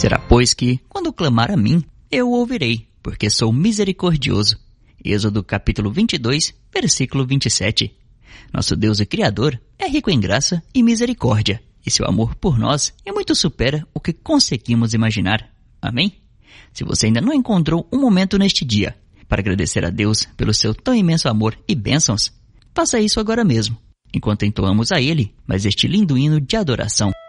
Será, pois, que, quando clamar a mim, eu o ouvirei, porque sou misericordioso. Êxodo capítulo 22, versículo 27. Nosso Deus e Criador é rico em graça e misericórdia, e seu amor por nós é muito supera o que conseguimos imaginar. Amém? Se você ainda não encontrou um momento neste dia para agradecer a Deus pelo seu tão imenso amor e bênçãos, faça isso agora mesmo, enquanto entoamos a Ele mais este lindo hino de adoração.